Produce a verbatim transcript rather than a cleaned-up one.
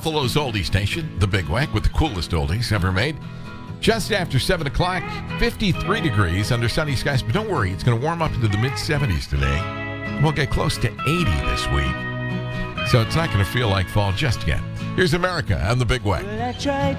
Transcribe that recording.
Buffalo's oldie station, The Big Wack, with the coolest oldies ever made. Just after seven o'clock, fifty-three degrees under sunny skies. But don't worry, it's going to warm up into the mid-seventies today. We'll get close to eighty this week. So it's not going to feel like fall just yet. Here's America on The Big Wack.